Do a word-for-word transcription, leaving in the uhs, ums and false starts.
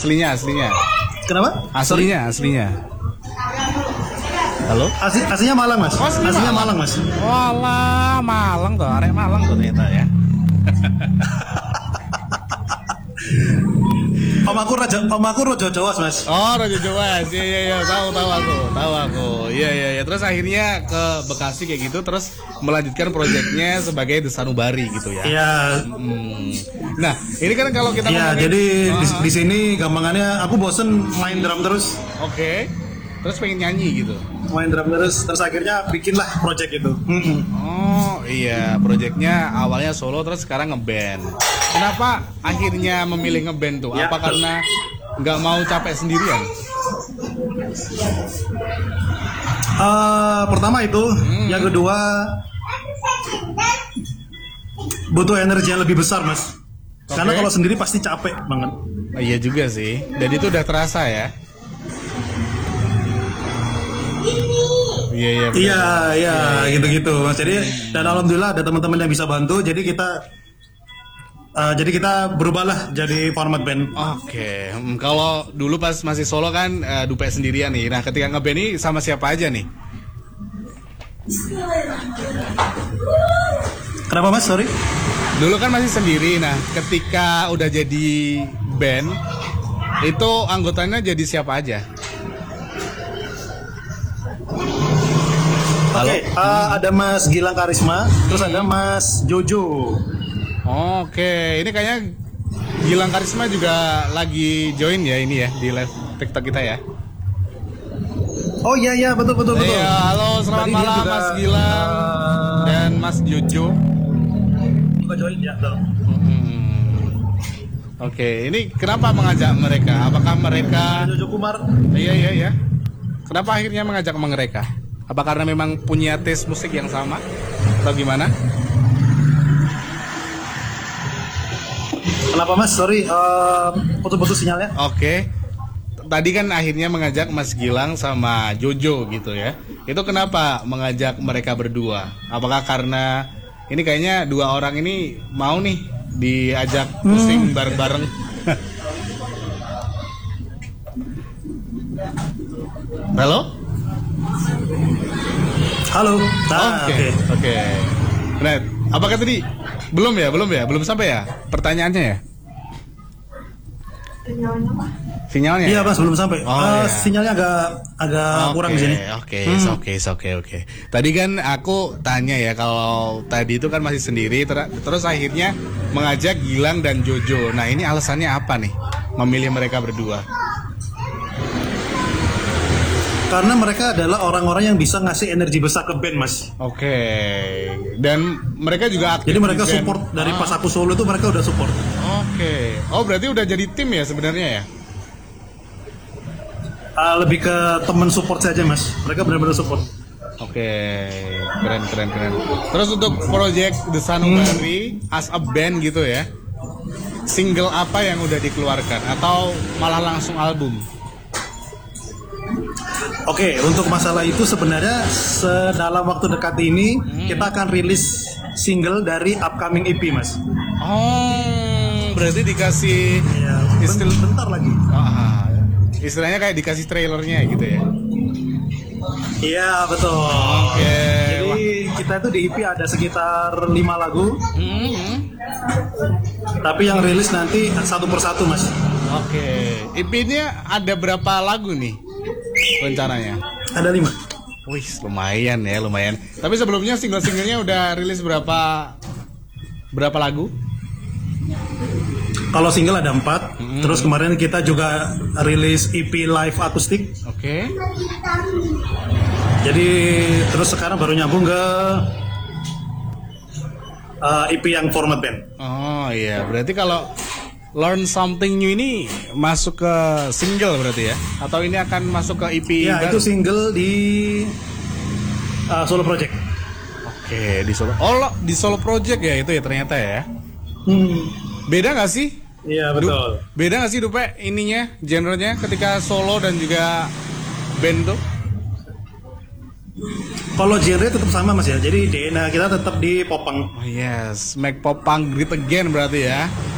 Aslinya, aslinya. Kenapa? Aslinya, aslinya. Halo? Asli, aslinya Malang, Mas. Oh, aslinya aslinya Malang. Malang, Mas. Walah, Malang tuh, arek Malang tuh ternyata ya. Om aku raja, om aku Rojo Jawa, Mas. Oh, Rojo Jawa, iya iya iya, tahu tahu aku, tahu aku, iya iya iya. Terus akhirnya ke Bekasi kayak gitu, terus melanjutkan proyeknya sebagai The Sanubari gitu ya. Iya. Hmm. Nah, ini kan kalau kita Iya, ngomongin, jadi uh-huh. di, di sini gampangannya aku bosen main drum terus, Oke, okay. Terus pengen nyanyi gitu. main drum terus, terus akhirnya bikinlah project itu. Mm-mm. Oh iya, proyeknya awalnya solo terus sekarang ngeband. Kenapa akhirnya memilih ngeband tuh? Ya, Apa betul. karena nggak mau capek sendirian? Uh, pertama itu, Hmm. yang kedua butuh energi yang lebih besar, Mas. Karena Oke. kalau sendiri pasti capek banget. Oh, iya juga sih. Dan itu udah terasa ya. Iya iya. benar. Iya, iya, gitu-gitu, Mas. Jadi dan alhamdulillah ada teman-teman yang bisa bantu. Jadi kita, uh, jadi kita berubahlah jadi format band. Oke, hmm, kalau dulu pas masih solo kan uh, Dupe sendirian nih. Nah, ketika ngeband ini sama siapa aja nih? Kenapa, Mas? Sorry. Dulu kan masih sendiri. Nah, ketika udah jadi band, itu anggotanya jadi siapa aja? Oke, Halo? uh, ada Mas Gilang Karisma, terus ada Mas Jojo. Oke, ini kayaknya Gilang Karisma juga lagi join ya ini ya di live TikTok kita ya. Oh iya iya betul betul betul. Iya, halo selamat Tadi dia malam juga, Mas Gilang uh, dan Mas Jojo. juga join ya. Betul. Hmm. Oke, ini kenapa mengajak mereka? Apakah mereka? Jojo Kumar. Iya iya iya. Kenapa akhirnya mengajak mereka? Apa karena memang punya taste musik yang sama atau gimana? Kenapa, Mas? Sorry, uh, putus-putus sinyalnya. Oke. Tadi kan akhirnya mengajak Mas Gilang sama Jojo gitu ya. Itu kenapa mengajak mereka berdua? Apakah karena ini kayaknya dua orang ini mau nih diajak pusing bareng-bareng? Halo? Halo. Nah, Oke, oke. oke. Nah, apakah tadi belum ya, belum ya, belum sampai ya pertanyaannya ya? Sinyalnya? Iya, ya? Mas, belum sampai. Oh, Uh, iya. Sinyalnya agak agak Oke, kurang di sini. Oke, Hmm. oke, oke, oke. Tadi kan aku tanya ya kalau tadi itu kan masih sendiri, ter- terus akhirnya mengajak Gilang dan Jojo. Nah, ini alasannya apa nih? Memilih mereka berdua. Karena mereka adalah orang-orang yang bisa ngasih energi besar ke band, Mas. Oke. Dan mereka juga aktif. Jadi mereka di band. support dari Ah, pas aku solo itu mereka udah support. Oke. Oh, berarti udah jadi tim ya sebenarnya ya? Uh, lebih ke temen support saja, Mas. Mereka benar-benar support. Oke, keren keren keren. Terus untuk project The Sanubari as a band gitu ya, single apa yang udah dikeluarkan atau malah langsung album? Oke, untuk masalah itu sebenarnya dalam waktu dekat ini kita akan rilis single dari upcoming E P, Mas. Oh, berarti dikasih Iya, Istil- ben- bentar lagi. ah, istilahnya kayak dikasih trailernya gitu ya. Iya, betul. Oke. Jadi kita itu di E P ada sekitar lima lagu, Hmm. tapi yang rilis nanti satu persatu, Mas. Oke, E P-nya ada berapa lagu nih rencananya? Ada lima. Wih, lumayan ya, lumayan. Tapi sebelumnya single-singlenya udah rilis berapa berapa lagu? Kalau single ada empat, Mm-hmm. terus kemarin kita juga rilis E P live akustik. Oke. Jadi terus sekarang baru nyambung ke uh, E P yang format band. Oh iya, berarti kalau Learn Something New ini masuk ke single berarti ya? Atau ini akan masuk ke E P? Ya, baru? itu single di uh, solo project. Oke, di solo. Oh, lo- di solo project ya itu ya ternyata ya. Hmm. Beda nggak sih? Iya, Du- betul. Beda nggak sih Dupe ininya, genrenya ketika solo dan juga band tuh? Kalau genre tetap sama, Mas ya. Jadi D N A kita tetap di popang. Oh yes, make pop punk great again berarti ya.